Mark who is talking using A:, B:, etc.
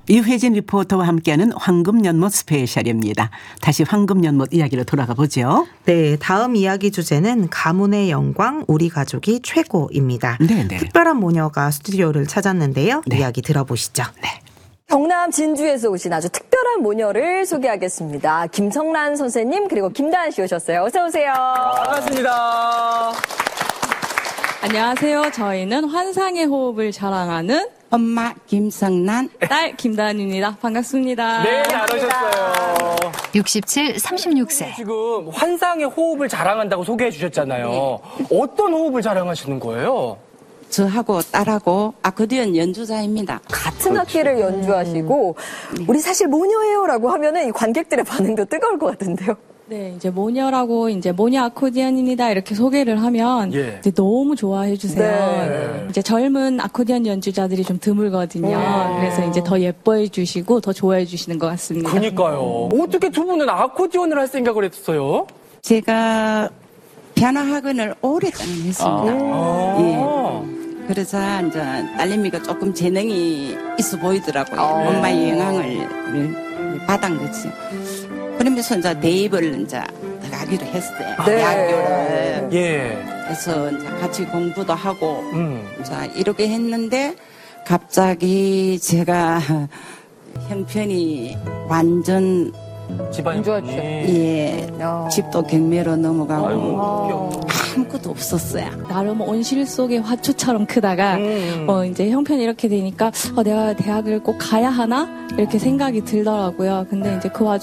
A: 유혜진 리포터와 함께하는 황금연못 스페셜입니다. 다시 황금연못 이야기로 돌아가 보죠.
B: 네, 다음 이야기 주제는 가문의 영광, 우리 가족이 최고입니다.
A: 네네.
B: 특별한 모녀가 스튜디오를 찾았는데요.
A: 네.
B: 이야기 들어보시죠.
A: 네.
C: 경남 진주에서 오신 아주 특별한 모녀를 소개하겠습니다. 김성란 선생님 그리고 김다한 씨 오셨어요. 어서 오세요.
D: 반갑습니다.
E: 안녕하세요. 저희는 환상의 호흡을 자랑하는
F: 엄마 김성란,
E: 딸 김다한입니다. 반갑습니다.
D: 네, 잘 오셨어요.
G: 67, 36세.
D: 지금 환상의 호흡을 자랑한다고 소개해 주셨잖아요. 어떤 호흡을 자랑하시는 거예요?
F: 저하고 딸하고 아코디언 연주자입니다.
C: 같은 악기를 연주하시고 우리 사실 모녀예요라고 하면은 이 관객들의 반응도 뜨거울 것 같은데요.
E: 네, 이제 모녀라고 이제 모녀 아코디언입니다. 이렇게 소개를 하면
D: 예.
E: 이제 너무 좋아해 주세요.
C: 네.
E: 이제 젊은 아코디언 연주자들이 좀 드물거든요. 그래서 이제 더 예뻐해 주시고 더 좋아해 주시는 것 같습니다.
D: 그니까요. 어떻게 두 분은 아코디언을 할 생각을 했어요?
F: 제가 피아노 학원을 오랫동안 했습니다. 예. 그래서 이제 딸내미가 조금 재능이 있어 보이더라고요. 엄마의 영향을 받은 거지. 그러면서 이제 대입을 이제 들어가기로 했어요.
C: 네.
F: 대학교를.
D: 예.
F: 그래서 이제 같이 공부도 하고 이제 이렇게 했는데 갑자기 제가 형편이 완전
D: 집안이.
F: 예 집도 경매로 넘어가고
D: 아이고.
F: 아무것도 없었어요.
E: 나름 온실 속의 화초처럼 크다가 이제 형편이 이렇게 되니까 내가 대학을 꼭 가야 하나 이렇게 생각이 들더라고요. 근데 이제 그 와중에